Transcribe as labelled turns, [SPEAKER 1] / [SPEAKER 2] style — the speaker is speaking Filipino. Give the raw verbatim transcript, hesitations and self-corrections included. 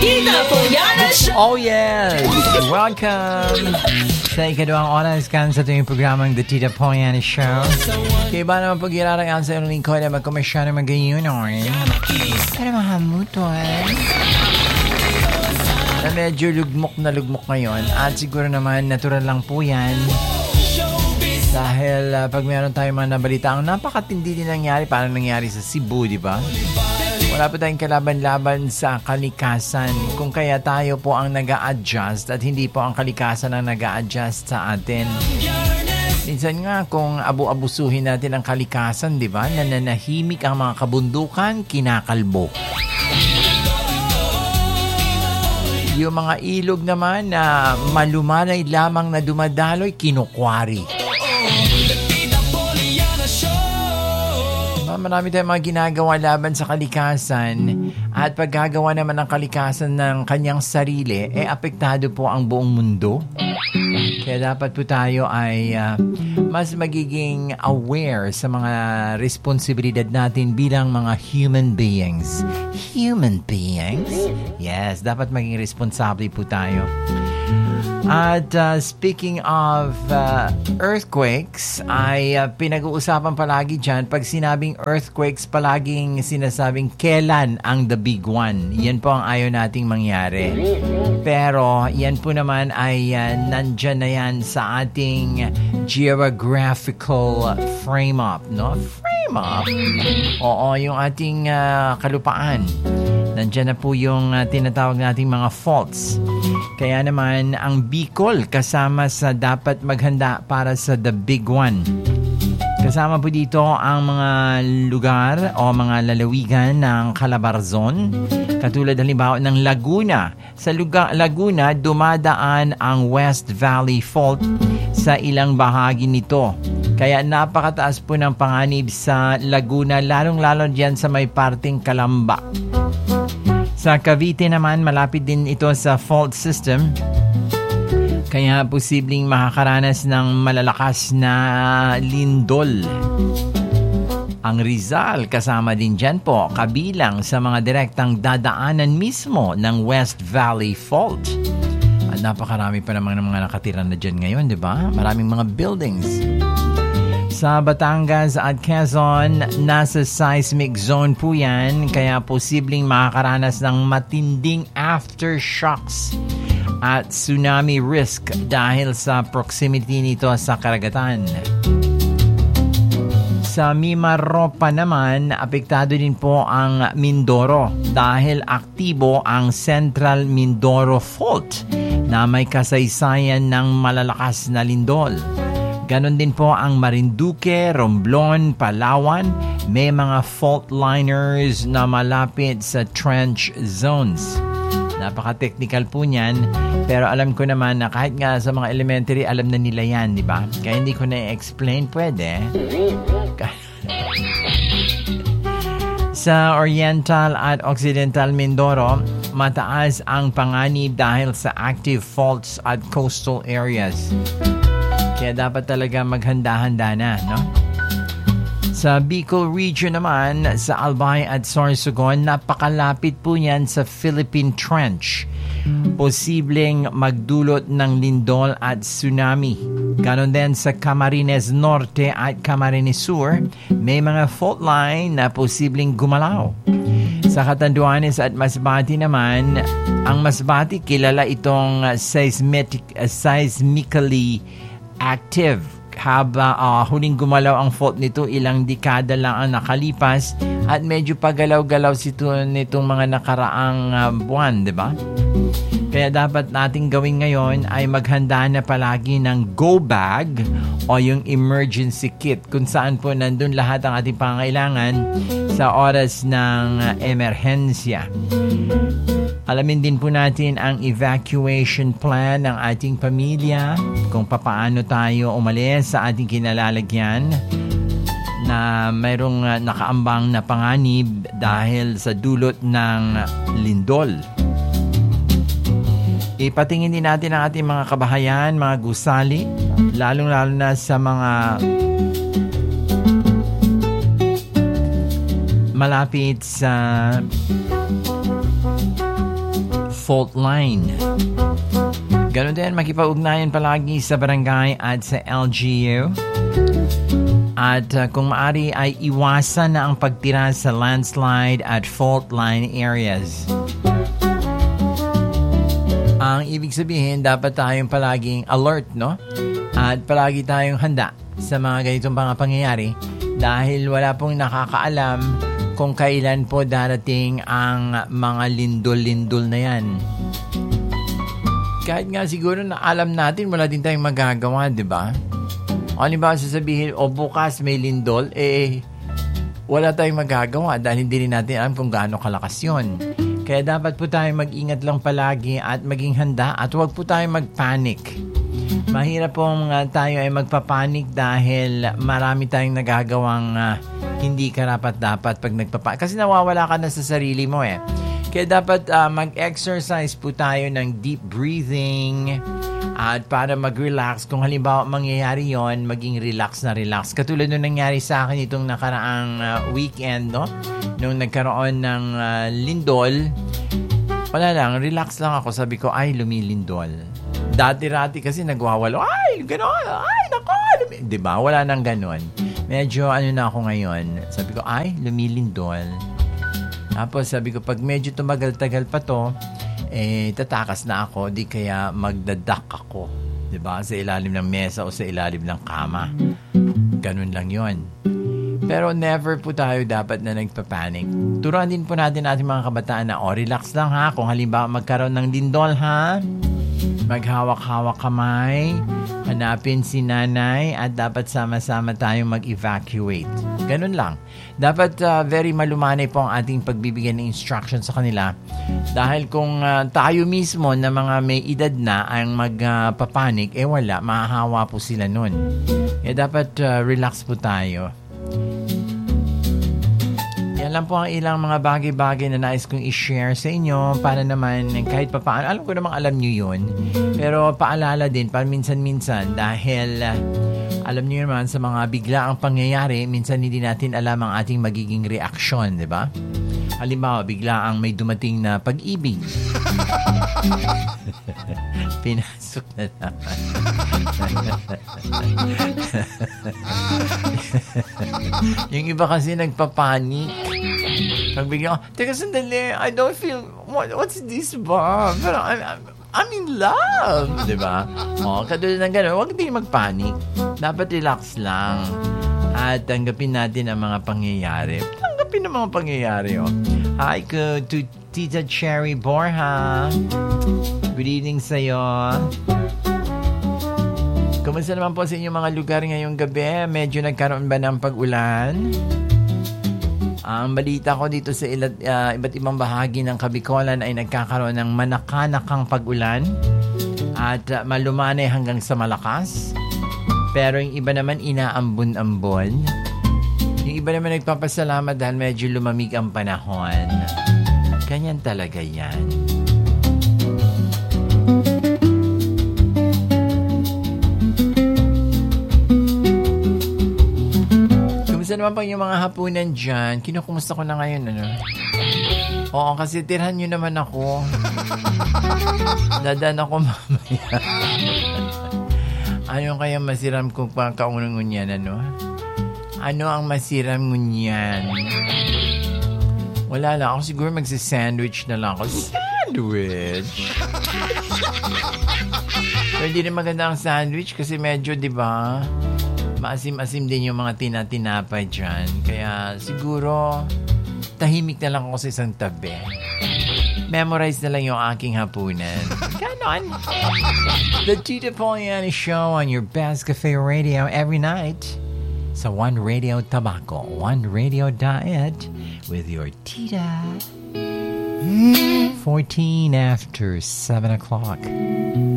[SPEAKER 1] Tita Poyana Show!
[SPEAKER 2] Oh yes! Welcome sa ikadawang oras kan sa tuwing programang The Tita Poyana Show. Kaya ba naman pag-irarang sa inyong lingkod na magkomersyon na mag-ayunoy? Pero mahamutoy. Na medyo lugmok na lugmok ngayon at siguro naman natural lang po yan. Dahil uh, pag meron tayong mga nabalita, ang napakatindi din nangyari, parang nangyari sa Cebu, di ba? Wala pa tayong kalaban-laban sa kalikasan. Kung kaya tayo po ang nag-a-adjust at hindi po ang kalikasan ang nag-a-adjust sa atin. Minsan nga kung abu-abusuhin natin ang kalikasan, di ba? Nananahimik ang mga kabundukan, kinakalbo. Yung mga ilog naman na malumanay lamang na dumadaloy, kinukwari. Marami tayong mga ginagawa laban sa kalikasan at paggagawa naman ng kalikasan ng kanyang sarili, eh apektado po ang buong mundo. Kaya dapat po tayo ay uh, mas magiging aware sa mga responsibilidad natin bilang mga human beings. Human beings? Yes, dapat maging responsable po tayo. At uh, speaking of uh, earthquakes, ay uh, pinag-uusapan palagi dyan. Pag sinabing earthquakes, palaging sinasabing kailan ang the big one. Yan po ang ayaw nating mangyari. Pero yan po naman ay uh, nandyan na yan sa ating geographical frame-up, no? Frame-up? Oo, yung ating uh, kalupaan. Nandyan na po yung uh, tinatawag nating mga faults. Kaya naman, ang Bicol kasama sa dapat maghanda para sa the big one. Kasama po dito ang mga lugar o mga lalawigan ng Calabarzon. Katulad halimbawa ng Laguna. Sa lugar, Laguna, dumadaan ang West Valley Fault sa ilang bahagi nito. Kaya napakataas po ng panganib sa Laguna, lalong-lalo dyan sa may parting Calamba. Sa Cavite naman, malapit din ito sa fault system. Kaya posibleng makakaranas ng malalakas na lindol. Ang Rizal kasama din dyan po, kabilang sa mga direktang dadaanan mismo ng West Valley Fault. At napakarami pa naman ng mga nakatira na dyan ngayon, di ba? Maraming mga buildings. Sa Batangas at Quezon, nasa seismic zone po yan, kaya posibleng makakaranas ng matinding aftershocks at tsunami risk dahil sa proximity nito sa karagatan. Sa Mimaropa naman, apektado din po ang Mindoro dahil aktibo ang Central Mindoro Fault na may kasaysayan ng malalakas na lindol. Ganon din po ang Marinduque, Romblon, Palawan. May mga fault liners na malapit sa trench zones. Napaka-technical po niyan. Pero alam ko naman na kahit nga sa mga elementary, alam na nila yan, di ba? Kaya hindi ko na-explain, pwede. Sa Oriental at Occidental Mindoro, mataas ang panganib dahil sa active faults at coastal areas. Kaya dapat talaga maghanda-handa na, no? Sa Bicol region naman, sa Albay at Sorsogon, napakalapit po yan sa Philippine Trench. Posibleng magdulot ng lindol at tsunami. Ganon din sa Camarines Norte at Camarines Sur, may mga fault line na posibleng gumalaw. Sa Catanduanes at Masbate naman, ang Masbate kilala itong seismic, uh, seismically active. Haba uh, huling gumalaw ang fault nito, ilang dekada lang ang nakalipas at medyo pagalaw-galaw sito nitong mga nakaraang uh, buwan, di ba? Kaya dapat nating gawin ngayon ay maghanda na palagi ng go bag o yung emergency kit kung saan po nandun lahat ang ating pangailangan sa oras ng uh, emerhensya. Alamin din po natin ang evacuation plan ng ating pamilya, kung papaano tayo umalis sa ating kinalalagyan na mayroong uh, nakaambang na panganib dahil sa dulot ng lindol. Ipatingin din natin ang ating mga kabahayan, mga gusali, lalong-lalo na sa mga malapit sa fault line. Ganon din, makipag-ugnayan palagi sa barangay at sa L G U. At uh, kung maaari ay iwasan na ang pagtira sa landslide at fault line areas. Ang ibig sabihin, dapat tayong palaging alert, no? At palagi tayong handa sa mga ganitong mga pangyayari dahil wala pong nakakaalam kung kailan po darating ang mga lindol-lindol na yan. Kahit nga siguro na alam natin, wala din tayong magagawa, di ba? O ba sasabihin, o bukas may lindol, eh, wala tayong magagawa dahil hindi rin natin alam kung gaano kalakas yun. Kaya dapat po tayong mag-ingat lang palagi at maging handa at huwag po tayong mag-panic. Mahirap pong uh, tayo ay magpapanik dahil marami tayong nagagawang uh, hindi karapat-dapat pag nagpapanik. Kasi nawawala ka na sa sarili mo eh. Kaya dapat uh, mag-exercise po tayo ng deep breathing at para mag-relax. Kung halimbawa mangyayari yon, maging relax na relax. Katulad nung nangyari sa akin itong nakaraang uh, weekend, no? Nung nagkaroon ng uh, lindol, wala lang, relax lang ako. Sabi ko, ay, lumilindol. Dati-rati kasi nagwawalo, ay, gano'n, ay, nako, lumi-. Diba? Wala nang gano'n. Medyo ano na ako ngayon. Sabi ko, ay, lumilindol. Tapos sabi ko, pag medyo tumagal-tagal pa to, eh, tatakas na ako, di kaya magdadak ako. Diba? Sa ilalim ng mesa o sa ilalim ng kama. Ganun lang yon. Pero never po tayo dapat na nagpapanik. Turuan din po natin natin mga kabataan na, oh, relax lang ha. Kung halimbawa magkaroon ng lindol ha, maghawak-hawak kamay, hanapin si nanay at dapat sama-sama tayong mag-evacuate. Ganun lang. Dapat uh, very malumanay po ang ating pagbibigyan ng instruction sa kanila. Dahil kung uh, tayo mismo na mga may edad na ang magpapanik, uh, eh wala, mahahawa po sila nun. Kaya dapat uh, relax po tayo. Yan lang po ang ilang mga bagay-bagay na nais kong i-share sa inyo para naman kahit pa paano, alam ko namang alam nyo yun, pero paalala din para minsan-minsan dahil uh, alam nyo naman sa mga biglaang pangyayari, minsan hindi natin alam ang ating magiging reaksyon, di ba? Halimbawa, biglaang may dumating na pag-ibig. Pinasok na naman. Yung iba kasi nagpapanik. Pag bigla, teka sandali, I don't feel, what, what's this ba? Pero I'm, I'm, I'm in love. Diba? O, katulad ng gano'n, huwag din magpanik. Dapat relax lang. At tanggapin natin ang mga pangyayari. Tanggapin ang mga pangyayari, oh. Hi ko to Tita Cherry Borja. Good evening sa'yo. Kumusta naman po sa inyong mga lugar ngayong gabi? Medyo nagkaroon ba ng pag-ulan? Ang balita ko dito sa ilat, uh, iba't ibang bahagi ng Kabikolan ay nagkakaroon ng manakanakang pag-ulan at uh, malumanay hanggang sa malakas. Pero yung iba naman inaambon-ambon. Yung iba naman nagpapasalamat dahil medyo lumamig ang panahon. Ganyan talaga yan. Kumusta naman pang yung mga hapunan dyan? Kinukumusta ko na ngayon, ano? Oo, kasi tirhan nyo naman ako. Dadan ako mamaya. Ano kaya masiram kong pangkaunang-unyan, ano? Ano ang masiram ngunyan? Wala lang. Ako siguro magsisandwich na lang ako. Sandwich? Pero hindi rin maganda ang sandwich kasi medyo, di ba, maasim-asim din yung mga tinatinapay dyan. Kaya siguro, tahimik na lang ako sa isang tabi. Memorize na lang yung aking hapunan. Ganon. The Tita Poliani Show on your best cafe radio every night. Sa One Radio Tabaco, One Radio Diet with your Tita. fourteen after seven o'clock.